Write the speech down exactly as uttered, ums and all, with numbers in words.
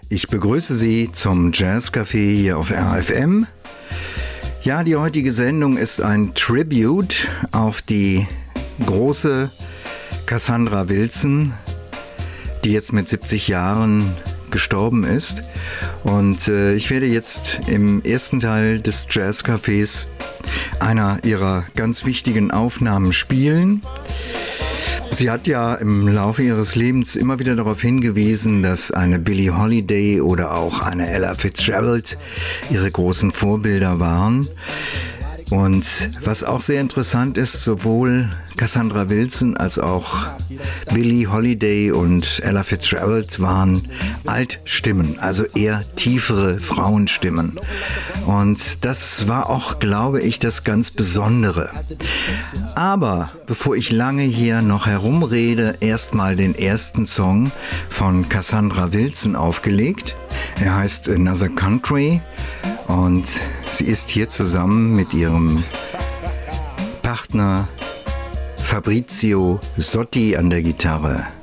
Ich begrüße Sie zum Jazzcafé hier auf R F M. Ja, die heutige Sendung ist ein Tribute auf die große Cassandra Wilson, die jetzt mit siebzig Jahren gestorben ist. Und äh, ich werde jetzt im ersten Teil des Jazzcafés einer ihrer ganz wichtigen Aufnahmen spielen. Sie hat ja im Laufe ihres Lebens immer wieder darauf hingewiesen, dass eine Billie Holiday oder auch eine Ella Fitzgerald ihre großen Vorbilder waren. Und was auch sehr interessant ist, sowohl Cassandra Wilson als auch Billie Holiday und Ella Fitzgerald waren Altstimmen, also eher tiefere Frauenstimmen. Und das war auch, glaube ich, das ganz Besondere. Aber bevor ich lange hier noch herumrede, erstmal den ersten Song von Cassandra Wilson aufgelegt. Er heißt Another Country. Und sie ist hier zusammen mit ihrem Partner Fabrizio Sotti an der Gitarre.